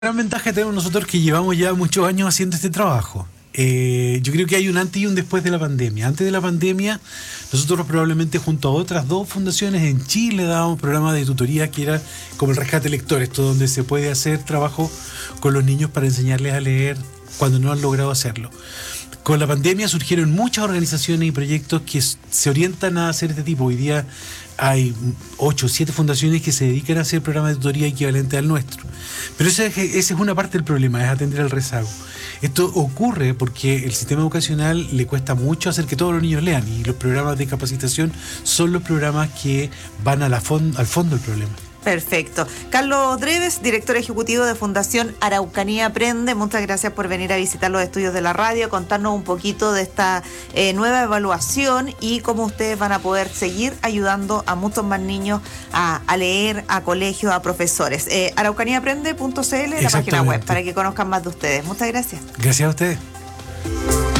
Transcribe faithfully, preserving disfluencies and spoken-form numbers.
Gran ventaja que tenemos nosotros que llevamos ya muchos años haciendo este trabajo. Eh, yo creo que hay un antes y un después de la pandemia. Antes de la pandemia, nosotros probablemente junto a otras dos fundaciones en Chile dábamos programas de tutoría que era como el Rescate Lector, esto donde se puede hacer trabajo con los niños para enseñarles a leer cuando no han logrado hacerlo. Con la pandemia surgieron muchas organizaciones y proyectos que se orientan a hacer este tipo. Hoy día hay ocho o siete fundaciones que se dedican a hacer programas de tutoría equivalentes al nuestro. Pero esa es, esa es una parte del problema, es atender al rezago. Esto ocurre porque el sistema educacional le cuesta mucho hacer que todos los niños lean, y los programas de capacitación son los programas que van a la fon- al fondo del problema. Perfecto. Carlos Dreves, director ejecutivo de Fundación Araucanía Aprende, muchas gracias por venir a visitar los estudios de la radio, contarnos un poquito de esta eh, nueva evaluación y cómo ustedes van a poder seguir ayudando a muchos más niños a, a leer, a colegios, a profesores. Eh, araucanía aprende punto c l, la página web, para que conozcan más de ustedes. Muchas gracias. Gracias a ustedes.